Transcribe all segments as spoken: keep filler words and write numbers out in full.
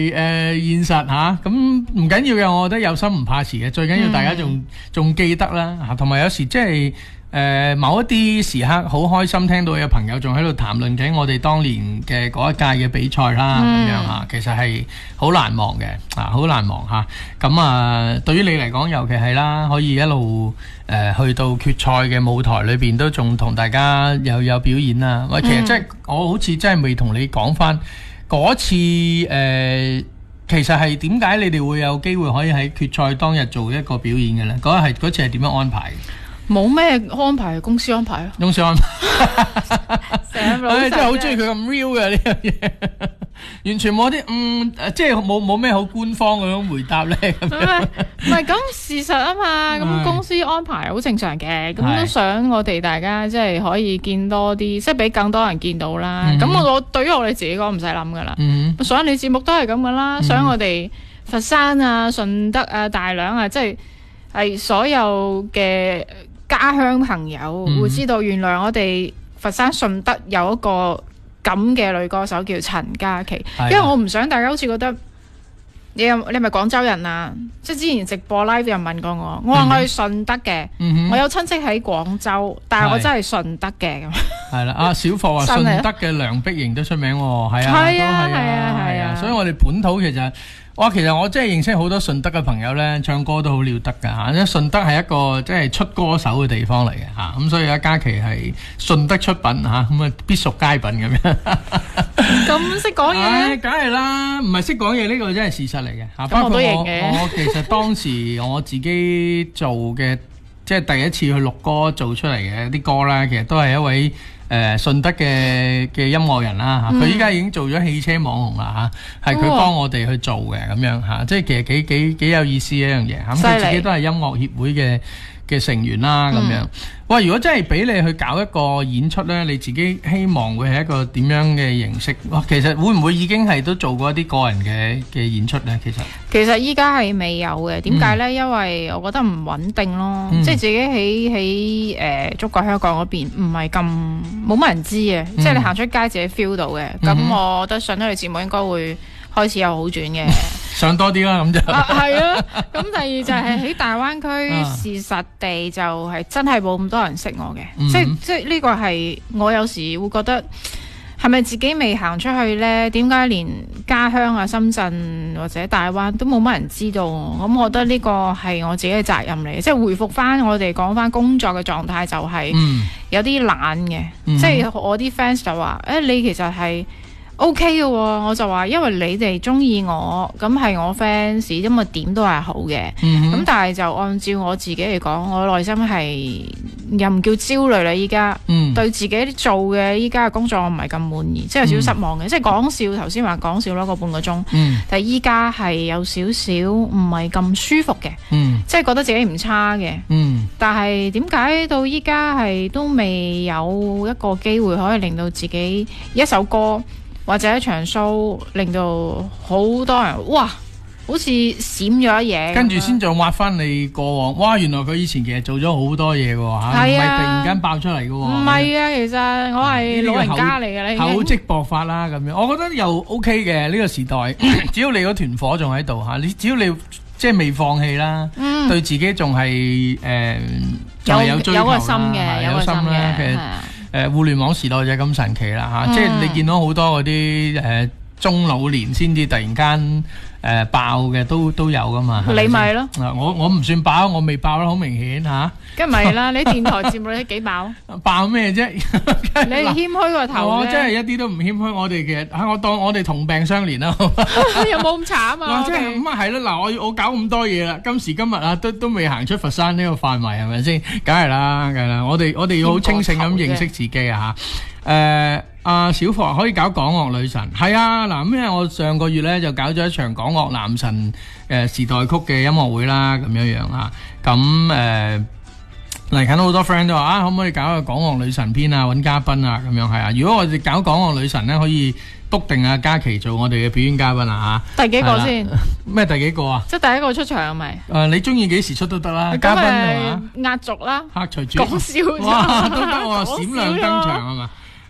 誒、呃、現實嚇，咁唔緊要嘅，我覺得有心唔怕遲嘅，最緊要大家仲仲、嗯、記得啦嚇，同埋有時即係誒某一啲時刻好開心，聽到有朋友仲喺度談論緊我哋當年嘅嗰一屆嘅比賽啦咁、嗯、樣嚇，其實係好難忘嘅啊，好難忘嚇。咁啊，對於你嚟講，尤其係啦，可以一路誒、呃、去到決賽嘅舞台裏邊，都仲同大家有有表演啦。喂、嗯，其實即係我好似真係未同你講翻。嗰次誒、呃，其實係點解你哋會有機會可以喺決賽當日做一個表演嘅咧？嗰係嗰次係點樣安排嘅？ 冇咩安排，公司安排咯。 公司安排， 成老細真係好中意佢咁 real 嘅呢樣嘢，完全冇啲嗯，即係冇冇咩好官方嗰種回答咧。唔係唔係咁事實啊嘛，咁公司安排好正常嘅，咁都想我哋大家即係可以見多啲，即係俾更多人見到啦。咁、嗯、我對於我哋自己講唔使諗噶啦，上你節目都係咁噶啦，想、嗯、我哋佛山啊、順德啊、大良啊，即係係所有嘅家鄉朋友會知道，原來我哋佛山順德有一個咁嘅女歌手叫陳嘉琪。因為我唔想大家好似覺得你有你係咪廣州人啊？即係之前直播 live 有人問過我，我話我係順德嘅、嗯，我有親戚喺廣州，但係我真係順德嘅咁。係啦，阿小霍話順德嘅梁碧瑩都出名喎，係啊，係啊，係啊，係啊，所以我哋本土其實。哇，其實我真係認識好多順德嘅朋友咧，唱歌都好了得㗎嚇，因為順德係一個即係出歌手嘅地方嚟嘅嚇，咁所以阿嘉琪係順德出品嚇，咁啊必屬佳品咁樣。 咁識講嘢咧？ 梗係啦，唔係識講嘢呢個真係事實嚟嘅嚇。 咁我都認嘅。 我其實當時我自己做嘅，即係第一次去錄歌做出嚟嘅啲歌啦，其實都係一位誒、呃、順德嘅嘅音樂人啦嚇，佢依家已經做咗汽車網紅啦嚇，係佢幫我哋去做嘅咁樣嚇，即係其實幾幾幾有意思嘅一樣嘢嚇，咁佢自己都係音樂協會嘅嘅成員啦咁樣。喂，如果真係俾你去搞一個演出咧，你自己希望會係一個點樣嘅形式？哇，其實會唔會已經係都做過一啲個人嘅嘅演出咧？其實其實依家係未有嘅，點解咧？嗯、因為我覺得唔穩定咯，嗯、即係自己喺喺誒中國香港嗰邊唔係咁冇乜人知嘅、嗯，即係你行出街自己 feel 到嘅。咁、嗯、我覺得上咗嚟節目應該會開始有好轉嘅。 上多啲啦，咁就係啊。咁第二就係喺大灣區，啊、事實地就係真係冇咁多人識我嘅、嗯，即係即係呢個係我有時會覺得係咪自己未行出去呢？點解連家鄉啊、深圳或者大灣都冇乜人知道我？咁我覺得呢個係我自己嘅責任嚟嘅，即係回復翻我哋講翻工作嘅狀態就係有啲懶嘅，嗯、即係我啲 fans 就話誒、欸，你其實係。O K 嘅喎，我就話因為你哋中意我，咁係我 fans，咁啊點都係好嘅。咁、嗯、但係就按照我自己嚟講，我內心係又唔叫焦慮啦。依家、嗯、對自己做嘅依家嘅工作，我唔係咁滿意，即係有少少失望嘅、嗯。即係講笑，頭先話講笑咯，個半個鐘。嗯、但係依家係有少少唔係咁舒服嘅、嗯，即係覺得自己唔差嘅、嗯。但係點解到依家係都未有一個機會可以令到自己一首歌？或者一場 show 令到好多人哇，好似閃咗一嘢， 跟住先再挖翻你過往。哇，原來佢以前其實做咗好多嘢嘅吓，唔係、啊、突然間爆出嚟嘅。唔係啊，其實我係老人家嚟嘅，你厚積薄發啦咁樣。我覺得又 OK 嘅呢、這個時代，只要你個團火仲喺度吓，你只要你即係未放棄啦、嗯，對自己仲係誒有有追求有個心嘅，有個心啦。其實誒、呃、互聯網時代就係咁神奇啦嚇、啊嗯，即係你見到好多嗰啲誒中老年先至突然間誒、呃、爆嘅都都有噶嘛， 你咪咯， 我我唔算爆，我未爆啦，好明顯嚇。 梗係咪啦？你電台節目你幾爆？ 爆咩啫？ 你謙虛個頭我真係一啲都唔謙虛，我哋其實嚇我當我哋同病相憐啦。 有冇咁慘啊？ 嗱，即係咁啊，係啦，嗱，我我搞咁多嘢啦，今時今日啊，都都未行出佛山呢個範圍，係咪先？梗係啦，梗係啦，我哋我哋要好清醒咁認識自己啊嚇。誒，阿小霍可以搞港樂女神，係啊，嗱，咁因為我上個月咧就搞咗一場港樂男神誒時代曲嘅音樂會啦，咁樣樣啊，咁誒。嚟緊好多 friend 都話啊，可唔可以搞個港樂女神篇啊，揾嘉賓啊，咁樣係啊。如果我哋搞港樂女神咧，可以 book 定阿嘉琪做我哋嘅表演嘉賓啊嚇。 第幾個先？咩第幾個啊？ 即係第一個出場係咪？ 誒、呃，你中意幾時出都得啦。嘉賓係嘛？ 壓軸啦。 客隨主。 講笑。 哇，都得喎，閃亮登場係嘛？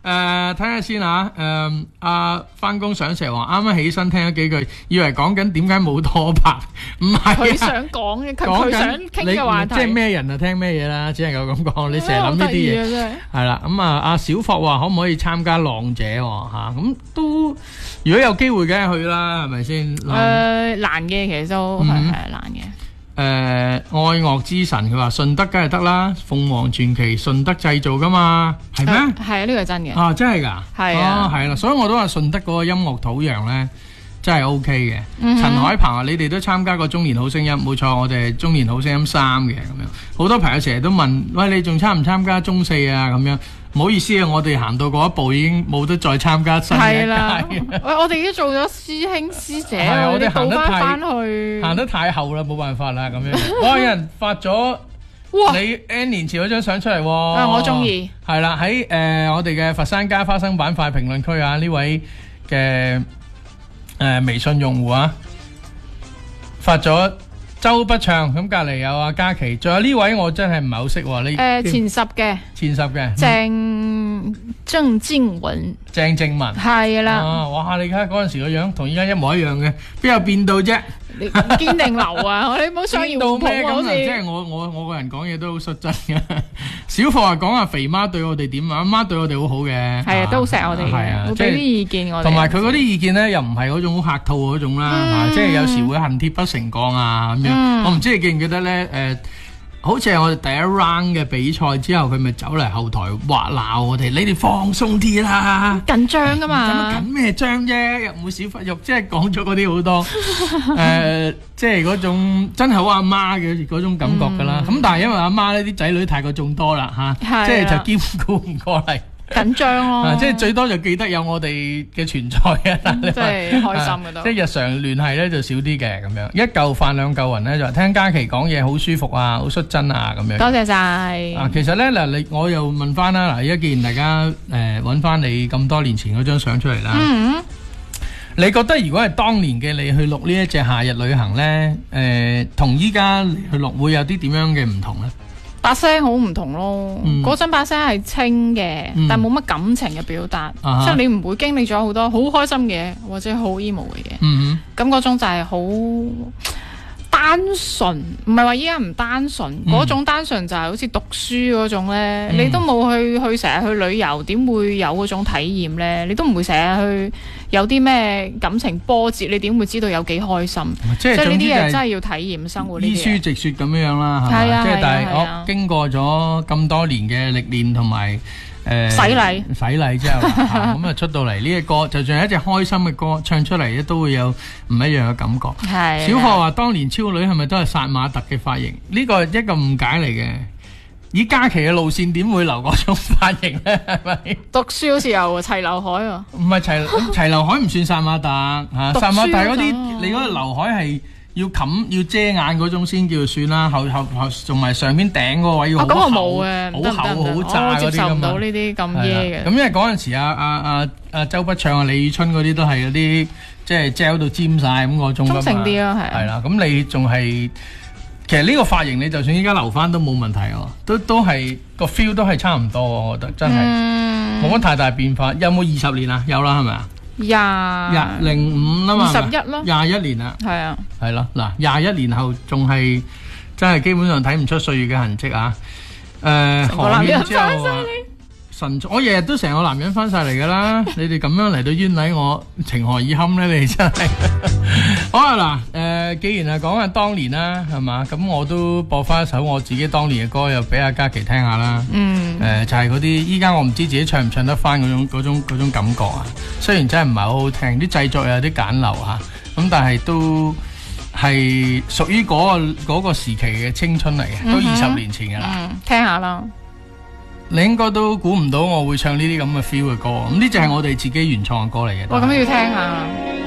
誒睇下先嚇，誒阿翻工上蛇王啱啱起身聽咗幾句，以為講緊點解冇拖拍，唔係佢想講嘅，佢佢想傾嘅話題， 即係咩人就聽咩嘢啦，只能夠咁講。你成日諗呢啲嘢，係啦。咁啊，阿小霍話可唔可以參加浪姐喎？嚇，咁都如果有機會，梗係去啦，係咪先？ 誒難嘅，其實都係係難嘅。 誒、呃、愛樂之神佢話順德梗係得啦，鳳凰傳奇順德製造噶嘛，係咩？ 係啊，呢個係真嘅。 啊，真係㗎。係啊，係啦、啊，所以我都話順德嗰個音樂土壤咧，真係 O K 嘅。陳、嗯、海鵬啊，你哋都參加過中年好聲音，冇錯，我哋係中年好聲音三嘅咁樣。好多朋友成日都問，喂，你仲參唔參加中四啊？咁樣。唔好意思啊，我哋行到嗰一步已經冇得再參加新嘅一屆。 喂，我哋已經做咗師兄師姐， 係啊，我哋行得太翻去， 行得太後啦，冇辦法啦咁樣。哇！有人發咗你 N 年前嗰張相出嚟喎。 啊，我中意。 係啦，喺誒我哋嘅佛山街花生板塊評論區啊，呢位嘅誒微信用戶啊，發咗。周不暢咁隔離有阿嘉琪，仲有呢位我真係唔係好識喎。你誒前十嘅前十嘅鄭鄭靜文， 鄭靜文係啦。 啊，哇！你睇下嗰陣時個樣同依家一模一樣嘅，邊有變到啫？ 你堅定流啊！你唔好想要到咩咁啊！ 即係我我我個人講嘢都好率真嘅。小霍話講下肥媽對我哋點啊？阿媽對我哋好好嘅， 係啊，都好錫我哋嘅，會俾啲意見我哋。 同埋佢嗰啲意見咧，又唔係嗰種好客套嗰種啦，即係有時會恨鐵不成鋼啊咁樣。我唔知你記唔記得咧？誒。好似係我哋第一 round 嘅比賽之後，佢咪走嚟後台話鬧我哋，你哋放鬆啲啦， 緊張噶嘛？ 緊咩張啫？又唔會少發肉，即係講咗嗰啲好多誒，即係嗰種真係好阿媽嘅嗰種感覺㗎啦。咁、嗯、但係因為阿媽呢啲仔女太過眾多啦嚇，即、啊、係、就是、就兼顧唔過嚟。 緊張咯、啊， 即係最多就記得有我哋嘅存在啊！ 真係開心嘅都， 即係日常聯繫咧就少啲嘅咁樣，一嚿飯兩嚿雲咧就聽嘉琪講嘢好舒服啊，好率真啊咁樣。 多謝晒。 啊，其實咧嗱，你我又問翻啦，嗱，而家既然大家誒揾翻你咁多年前嗰張相出嚟啦，嗯，你覺得如果係當年嘅你去錄呢一隻夏日旅行咧，誒同依家去錄會有啲點樣嘅唔同咧？ 把聲好唔同咯，嗰陣把聲係清嘅，嗯、但冇乜感情嘅表達，啊、即係你唔會經歷咗好多好開心嘅或者好 emo 嘅嘢，咁、嗯、嗰種就係好單純，唔係話依家唔單純，嗰、嗯、種單純就係好似讀書嗰種咧、嗯，你都冇去去成日去旅遊，點會有嗰種體驗咧？你都唔會成日去有啲咩感情波折，你點會知道有幾開心？即係呢啲嘢真係要體驗生活呢啲嘢。依書直說咁樣啦，係嘛？即係但係我經過咗咁多年嘅歷練同埋誒洗禮洗禮之後，咁啊出到嚟呢隻歌，就算係一隻開心嘅歌，唱出嚟咧都會有唔一樣嘅感覺。係小學話當年超女係咪都係殺馬特嘅髮型？呢個係一個誤解嚟嘅。以嘉琪嘅路線點會留嗰種髮型咧？係咪？讀書好似有齊劉海啊？唔係齊齊劉海唔算殺馬特嚇，殺馬特嗰啲你嗰個劉海係要冚要遮眼嗰種先叫算啦。後後後仲埋上邊頂嗰個位要好厚，好厚好炸嗰啲㗎嘛。我接受唔到呢啲咁耶嘅。咁因為嗰陣時啊啊啊啊周筆暢啊李宇春嗰啲都係嗰啲即係 gel 到尖晒咁嗰種㗎嘛。中性啲咯，係。係啦，咁你仲係。其實呢個髮型你就算依家留翻都冇問題喎，都都係個 feel 都係差唔多，我覺得真係冇乜太大變化。有冇二十年啊？有啦，係咪啊？廿廿零五啊嘛，二十一咯，廿一年啦，係啊，係咯，嗱，廿一年後仲係真係基本上睇唔出歲月嘅痕跡啊！誒，何年之後啊？神，我日日都成個男人翻晒嚟噶啦，你哋咁樣嚟到冤禮我，情何以堪咧？你真係好啊！嗱，誒、呃，既然係講下當年啦，係嘛，咁我都播翻一首我自己當年嘅歌，又俾阿嘉琪聽下啦。嗯。誒、呃，就係嗰啲，依家我唔知自己唱唔唱得翻嗰種嗰種嗰種感覺啊。雖然真係唔係好好聽，啲製作又有啲簡陋吓，咁但係都係屬於嗰個嗰個時期嘅青春嚟嘅，嗯，都二十年前噶啦。嗯，聽下啦。你應該都估唔到我會唱呢啲咁嘅 feel 嘅歌，咁呢隻係我哋自己原創嘅歌嚟嘅。哇，咁要聽下。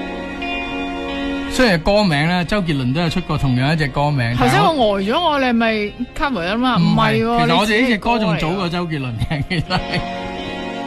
雖然歌名咧，周杰倫都有出過同樣一隻歌名。頭先我呆咗，我你係咪 cover 啊嘛？唔係喎，其實我哋呢隻歌仲早過周杰倫嘅，其實。